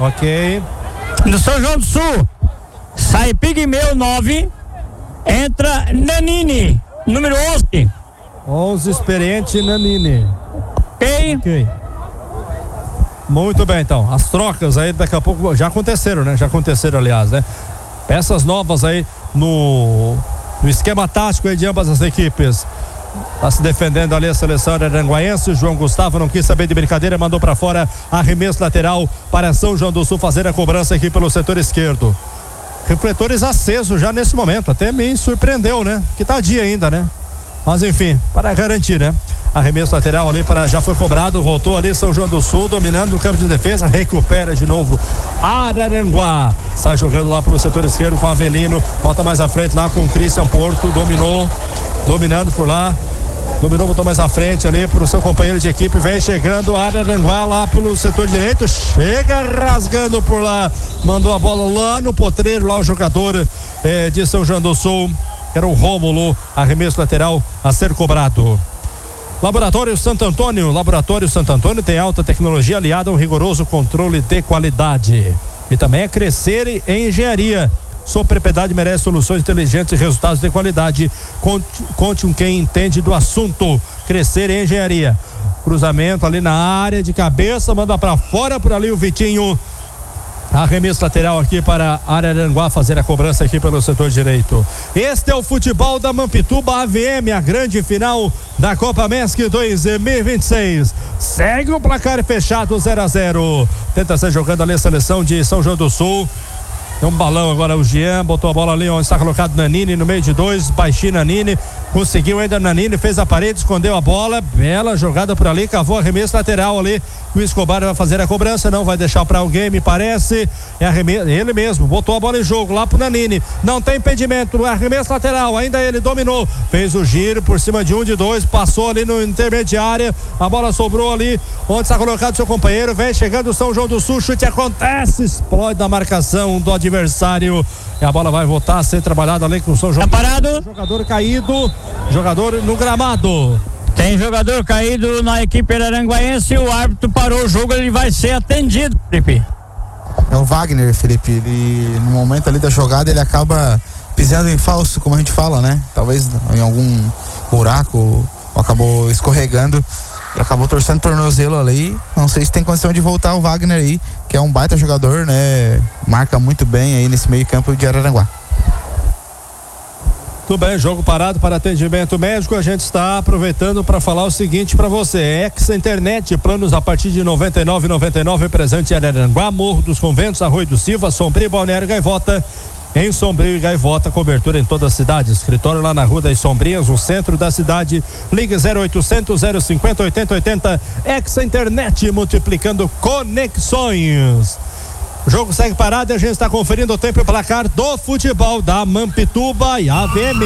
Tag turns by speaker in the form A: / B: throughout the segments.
A: Ok.
B: No São João do Sul, sai Pigmeu 9, entra Nanini, número 11.
A: 11, experiente Nanini.
B: Ok.
A: Muito bem, então. As trocas aí daqui a pouco já aconteceram, né? Já aconteceram, aliás, né? Peças novas aí no esquema tático aí de ambas as equipes. Tá se defendendo ali a seleção aranguaense. O João Gustavo não quis saber de brincadeira, mandou para fora, arremesso lateral para São João do Sul fazer a cobrança aqui pelo setor esquerdo. Refletores acesos já nesse momento, até me surpreendeu, né? Que tá dia ainda, né? Mas enfim, para garantir, né? Arremesso lateral ali já foi cobrado, voltou ali São João do Sul, dominando o campo de defesa, recupera de novo Araranguá, sai jogando lá pro setor esquerdo com Avelino, volta mais à frente lá com o Christian Porto, dominando por lá, botou mais à frente ali pro seu companheiro de equipe, vem chegando Araranguá lá pelo setor direito, chega rasgando por lá, mandou a bola lá no potreiro, lá o jogador de São João do Sul, era o Rômulo, arremesso lateral a ser cobrado. Laboratório Santo Antônio tem alta tecnologia aliada a um rigoroso controle de qualidade. E também é Crescer em Engenharia. Sua propriedade merece soluções inteligentes e resultados de qualidade. Conte com quem entende do assunto. Crescer em Engenharia. Cruzamento ali na área de cabeça, manda para fora por ali o Vitinho. Arremesso lateral aqui para Araranguá fazer a cobrança aqui pelo setor direito. Este é o futebol da Mampituba AVM, a grande final da Copa MESC 2026. Segue o placar fechado 0-0. Tenta ser jogando ali a seleção de São João do Sul. Tem um balão agora, o Jean botou a bola ali onde está colocado Nanini no meio de dois, baixinho Nanini, conseguiu ainda Nanini, fez a parede, escondeu a bola, bela jogada por ali, cavou arremesso lateral ali, o Escobar vai fazer a cobrança, não vai deixar para alguém, me parece, ele mesmo, botou a bola em jogo lá pro Nanini, não tem impedimento, arremesso lateral, ainda ele dominou, fez o giro por cima de um de dois, passou ali no intermediária, a bola sobrou ali, onde está colocado seu companheiro, vem chegando o São João do Sul, chute acontece, explode na marcação do adversário, e a bola vai voltar a ser trabalhada ali com o São João.
B: Tá parado.
A: Jogador caído, jogador no gramado.
B: Tem jogador caído na equipe aranguaense, o árbitro parou o jogo, ele vai ser atendido, Felipe.
C: É o Wagner, Felipe, ele no momento ali da jogada ele acaba pisando em falso, como a gente fala, né? Talvez em algum buraco, ou acabou escorregando e acabou torcendo o tornozelo ali. Não sei se tem condição de voltar o Wagner aí, que é um baita jogador, né? Marca muito bem aí nesse meio campo de Araranguá.
A: Tudo bem, jogo parado para atendimento médico. A gente está aproveitando para falar o seguinte para você: Exa Internet, planos a partir de R$ 99,99, presente em Araranguá, Morro dos Conventos, Arroio do Silva, Sombrio, Balneário Gaivota. Em Sombrio e Gaivota, cobertura em toda a cidade. Escritório lá na Rua das Sombrias, no centro da cidade. Ligue 0800 050 8080. Exa Internet, multiplicando conexões. O jogo segue parado e a gente está conferindo o tempo e placar do futebol da Mampituba e AVM.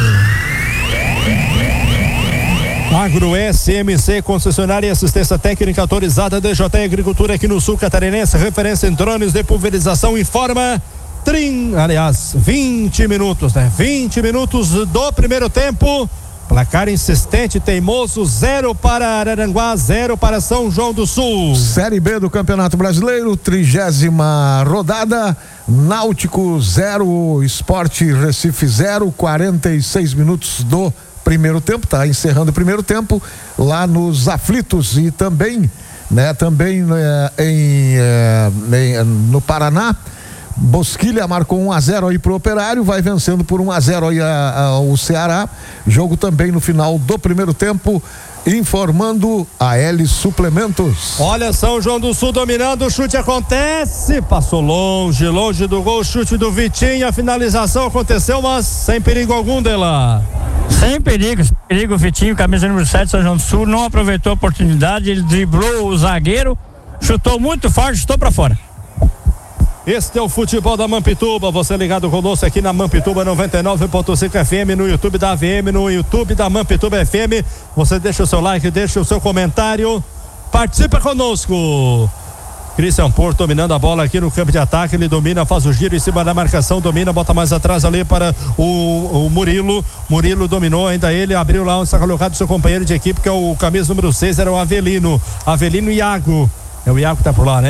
A: Agro SMC, concessionária e assistência técnica autorizada, DJ Agricultura aqui no sul catarinense, referência em drones de pulverização, informa 20 minutos, né? 20 minutos do primeiro tempo. Placar insistente, teimoso, 0 para Araranguá, 0 para São João do Sul.
D: Série B do Campeonato Brasileiro, 30ª rodada. Náutico 0, Sport Recife 0, 46 minutos do primeiro tempo, tá encerrando o primeiro tempo lá nos aflitos. E também, né, no Paraná, Bosquilha marcou 1-0 aí pro Operário, vai vencendo por 1-0 aí o Ceará. Jogo também no final do primeiro tempo, informando a L Suplementos.
A: Olha, São João do Sul dominando, o chute acontece, passou longe do gol, chute do Vitinho, a finalização aconteceu, mas sem perigo algum dela.
B: Sem perigo, o Vitinho, camisa número 7, São João do Sul, não aproveitou a oportunidade, ele driblou o zagueiro, chutou muito forte, chutou pra fora.
A: Este é o futebol da Mampituba, você ligado conosco aqui na Mampituba 99.5 FM, no YouTube da AVM, no YouTube da Mampituba FM. Você deixa o seu like, deixa o seu comentário, participa conosco. Christian Porto dominando a bola aqui no campo de ataque, ele domina, faz o giro em cima da marcação, domina, bota mais atrás ali para o Murilo. Murilo dominou, ainda ele abriu lá onde está colocado o seu companheiro de equipe, que é o camisa número 6, era o Avelino Iago. É o Iago que tá por lá, né?